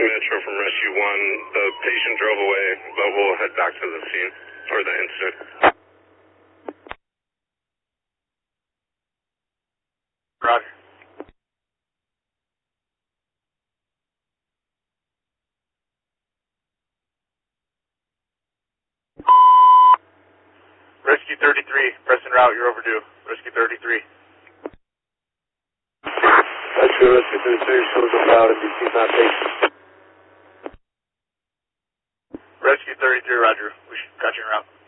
Metro from Rescue 1. The patient drove away, but we'll head back to the scene, or the incident. Roger. Rescue 33, press en route, you're overdue. Rescue 33. Rescue 33 shows up out if you see my patient. Rescue 33, roger. We got you en route.